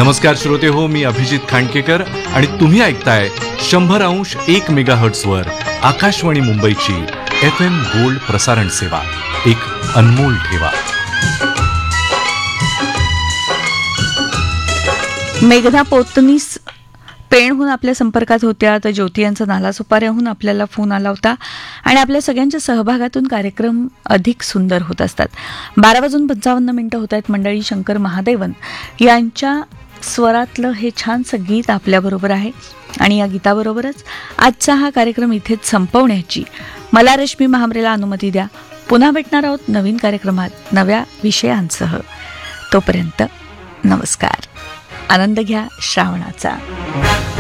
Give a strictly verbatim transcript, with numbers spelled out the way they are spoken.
नमस्कार श्रोते हो, मी अभिजित खांडकेकर आणि तुम्ही ऐकताय शंभर अंश एक मेगा हर्ट्झवर आकाशवाणी मुंबईची एफ एम गोल्ड प्रसारण सेवा. एक अनमोल ठेवा. मेघना पोतनीस पेणहून आपल्या संपर्कात होत्या, तर ज्योती यांचा नालासोपाऱ्याहून आपल्याला फोन आला होता आणि आपल्या सगळ्यांच्या सहभागातून कार्यक्रम अधिक सुंदर होत असतात. बारा वाजून पंचावन्न मिनिटं होत आहेत मंडळी. शंकर महादेवन यांच्या स्वरातलं हे छानसं गीत आपल्याबरोबर आहे आणि या गीताबरोबरच आजचा हा कार्यक्रम इथेच संपवण्याची मला रश्मी महामरेला अनुमती द्या. पुन्हा भेटणार आहोत नवीन कार्यक्रमात नव्या विषयांसह. तोपर्यंत नमस्कार. आनंद घ्या श्रावणाचा.